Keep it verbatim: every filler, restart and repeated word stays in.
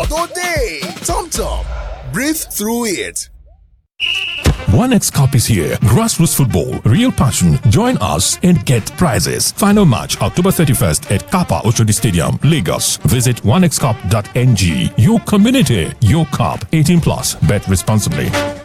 out all day. Tom Tom, breathe through it. one X Cup is here. Grassroots football, real passion. Join us and get prizes. Final match October thirty-first at Kappa Oshodi Stadium, Lagos. Visit one x cup dot n g. Your community, your cup. eighteen plus. Bet responsibly.